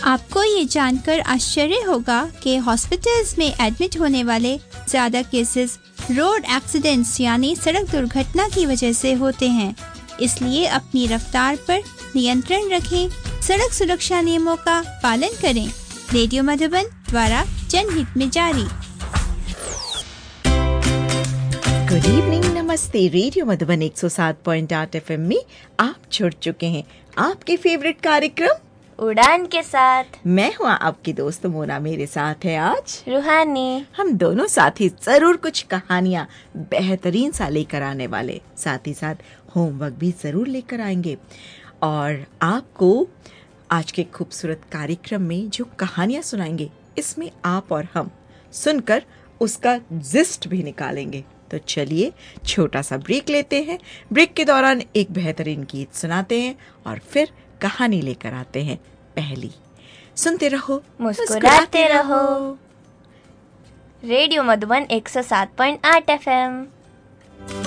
आपको ये जानकर आश्चर्य होगा कि हॉस्पिटल्स में एडमिट होने वाले ज्यादा केसेस रोड एक्सीडेंट्स यानी सड़क दुर्घटना की वजह से होते हैं। इसलिए अपनी रफ्तार पर नियंत्रण रखें, सड़क सुरक्षा नियमों का पालन करें। रेडियो मधुबन द्वारा जनहित में जारी। गुड इवनिंग, नमस्ते। रेडियो मधुबन 107.8 FM में आप जुड़ चुके हैं आपके फेवरेट कार्यक्रम उड़ान के साथ। मैं हूँ आपकी दोस्त मोना, मेरे साथ है आज रूहानी। हम दोनों साथी जरूर कुछ कहानियाँ बेहतरीन सा लेकर आने वाले, साथ ही साथ होमवर्क भी जरूर लेकर आएंगे। और आपको आज के खूबसूरत कार्यक्रम में जो कहानियाँ सुनाएंगे, इसमें आप और हम सुनकर उसका जिस्ट भी निकालेंगे। तो चलिए छोटा सा ब्रेक लेते हैं। ब्रेक के दौरान एक बेहतरीन गीत सुनाते हैं और फिर कहानी लेकर आते हैं पहली। सुनते रहो, मुस्कुराते रहो। Radio Madhuban 107.8 FM।